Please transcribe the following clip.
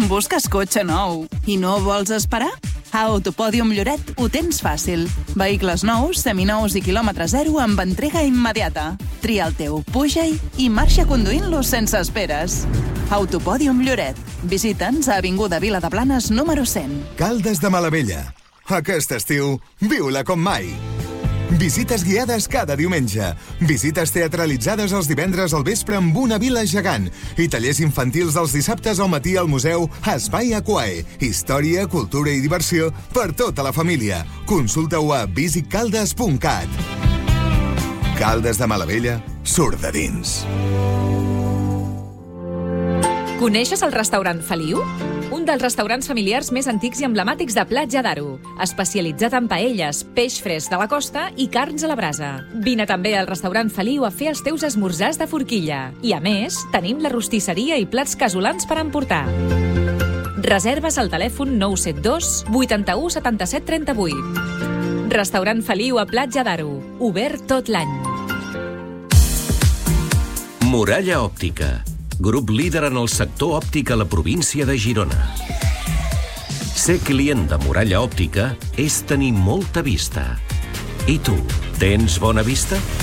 Busques cotxe nou i no vols esperar? A Autopòdium Lloret ho tens fàcil. Vehicles nous, seminous i quilòmetre zero amb entrega immediata. Tria el teu, puja-hi i marxa conduint-lo sense esperes. Autopòdium Lloret. Visita'ns a Avinguda Vila de Blanes número 100. Caldes de Malavella. Aquest estiu, viu-la com mai. Visites guiades cada diumenge. Visites teatralitzades els divendres al vespre amb una vila gegant. I tallers infantils els dissabtes al matí al museu Espai Aquae. Història, cultura i diversió per tota la família. Consulta-ho a visitcaldes.cat. Caldes de Malavella surt de dins. Coneixes el restaurant Feliu? Un dels restaurants familiars més antics i emblemàtics de Platja d'Aro, especialitzat en paelles, peix fresc de la costa i carns a la brasa. Vine també al restaurant Feliu a fer els teus esmorzars de forquilla. I a més, tenim la rostisseria i plats casolans per emportar. Reserves al telèfon 972 81 77 38. Restaurant Feliu a Platja d'Aro, obert tot l'any. Muralla Òptica, grup líder en el sector òptic a la província de Girona. Ser client de Muralla Òptica és tenir molta vista. I tu, tens bona vista?